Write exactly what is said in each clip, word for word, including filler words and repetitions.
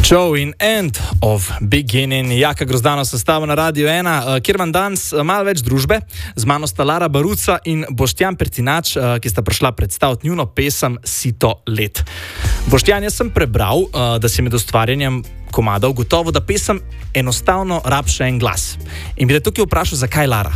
Show in end of beginning. Jaka Grozdano sestava na Radio ena, kjer vam danes malo več družbe. Z mano sta Lara Baruca in Boštjan Pertinač, ki sta prišla predstaviti njuno pesem Sito let. Boštjan, jaz sem prebral, da si med ustvarjanjem komadov gotovo, da pesem enostavno rab še en glas. In bi te tukaj vprašal, zakaj Lara?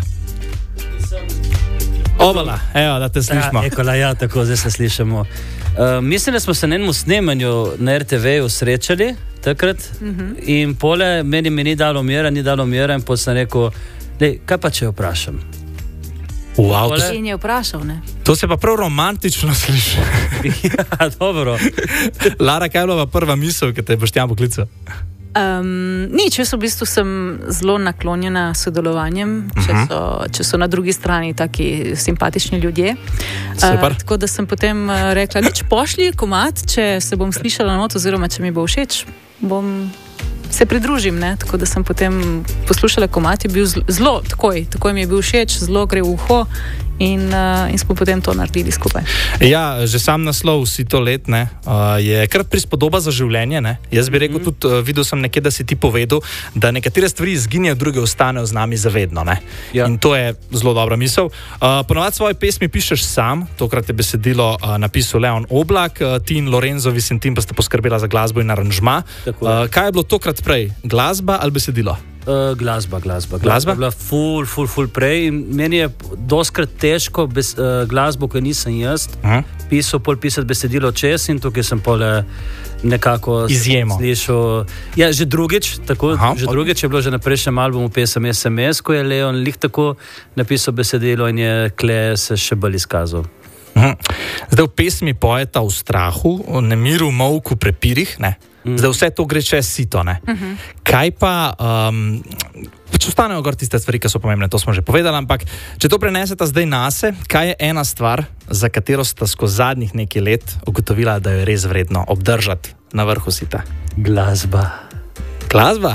Ovala, evo, da te slišimo. Ja, Ekola, ja, tako, zdaj se slišamo. Uh, mislim, da smo se na enem snemanju na er te ve-ju srečali takrat uh-huh. in pole meni mi ni dalo mira, ni dalo mira in potem sem rekel, lej, kaj pa če jo vprašam? Wow, to, in je vprašal, ne? To se pa prav romantično sliši. Ja, dobro. Lara, kaj je bila prva misel, ki te je Boštjan poklical? Um, nič, jaz v bistvu sem zelo naklonjena sodelovanjem, če so, če so na drugi strani taki simpatični ljudje. Uh, tako da sem potem rekla, nič, pošli komad, če se bom slišala not, oziroma če mi bo všeč, bom se pridružim, ne? Tako da sem potem poslušala komad, je bil zelo, takoj, takoj mi je bil všeč, zelo gre v uho in, uh, in smo potem to naredili skupaj. Ja, že sam naslov Sito let, ne, uh, je kar prispodoba za življenje, ne. Jaz bi rekel, mm-hmm. tudi uh, videl sem nekje, da si ti povedal, da nekatere stvari izginejo, druge ostanejo z nami zavedno, ne. Ja. In to je zelo dobra misel. Uh, ponovadi svoje pesmi pišeš sam, tokrat je besedilo uh, napisal Leon Oblak, uh, ti in Lorenzo Visentin pa sta poskrbela za glasbo in aranžma. Uh, kaj je bilo tokrat prej, glasba ali besedilo? Uh, glasba, glasba. Glasba je bila ful, ful, ful prej in meni je doskrat težko bez, uh, glasbo, ko nisem jaz uh-huh. pisal, pol pisati besedilo čez in tukaj sem pol nekako izjemo slišal. Ja, že drugič, tako, Aha, že drugič je bilo že na prejšnjem albumu pesem es em es, ko je Leon lih tako napisal besedilo in je Kle se še bolj izkazal. Uh-huh. Zdaj v pesmi pojeta v strahu, o nemiru, molku, prepirih, ne? Zdaj vse to gre čez sito, ne? Uh-huh. Kaj pa, um, če ostanejo gor tiste stvari, ki so pomembne, to smo že povedali, ampak če to prenesete zdaj nase, kaj je ena stvar, za katero sta skozi zadnjih nekaj let ugotovila, da jo je res vredno obdržati na vrhu sita? Glasba. Glasba?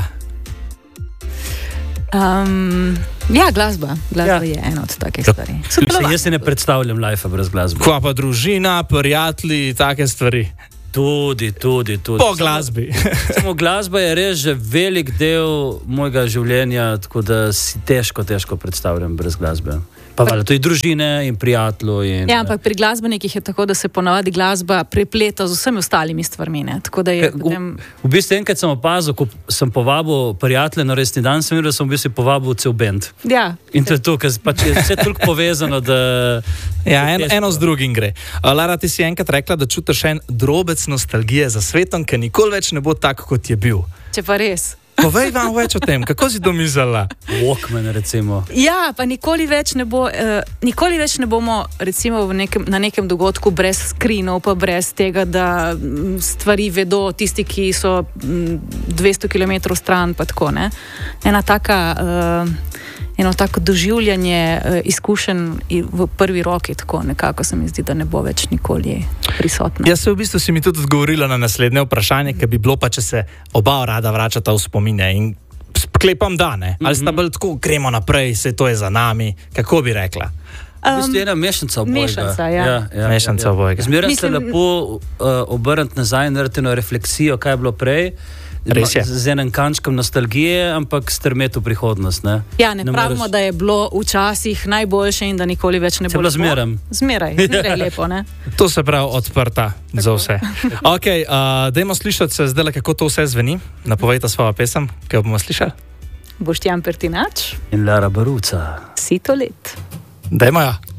Um, ja, glasba. Glasba ja. je ena od takih stvari. Mislim, jaz se ne predstavljam life brez glasbe. Kva pa družina, prijatelji, take stvari? Tudi, tudi, tudi. Po glasbi. Samo glasba je res že velik del mojega življenja, tako da si težko, težko predstavljam brez glasbe. Pa valjda, to je družine in prijateljev. In, ja, ampak pri glasbenikih je tako, da se ponavadi glasba prepleta z vsemi ostalimi stvarmi, ne? Tako da je v, potem... v bistvu enkrat sem opazil, ko sem povabil prijatelje na resni dan, sem videl, da sem v bistvu povabil cel band. Ja. In to je to, ker pač je vse toliko povezano, da... Ja, en, eno z drugim gre. Lara, ti si enkrat rekla, da čutiš en drobec nostalgije za svetom, ki nikoli več ne bo tak, kot je bil. Če pa res... Povej vam več o tem, kako si domislila? Walkman, recimo. Ja, pa nikoli več ne bo, uh, nikoli več ne bomo, recimo, v nekem, na nekem dogodku brez skrinov, pa brez tega, da stvari vedo tisti, ki so dvesto kilometrov stran, pa tako, ne. Ena taka, uh, eno tako doživljanje uh, izkušenj v prvi roki, tako nekako se mi zdi, da ne bo več nikoli prisotna. Ja, se v bistvu si mi tudi odgovorila na naslednje vprašanje, ki bi bilo pa, če se oba rada vračata v spomine in sklepam da, ne? Ali sta bolj tako, gremo naprej, vse to je za nami, kako bi rekla? V bistvu je ena mešanca obojega. Mešanca, ja. ja, ja mešanca ja, ja. obojega. Zmeraj se lepo uh, obrniti nazaj in narediti eno refleksijo, kaj je bilo prej. Res je. Z enem kančkom nostalgije, ampak strmet v prihodnost, ne? Ja, ne, ne pravimo, moraš... da je bilo včasih najboljše in da nikoli več ne bo. Se bilo zmeraj. Zmeraj, zmeraj lepo, ne? To se pravi odprta tako. Za vse. Ok, uh, dajmo slišati se zdaj, kako to vse zveni. Napovejte svojo pesem, kaj jo bomo slišali. Boštjan Pertinač in Lara Baruca. Sito let. Dajmo ja.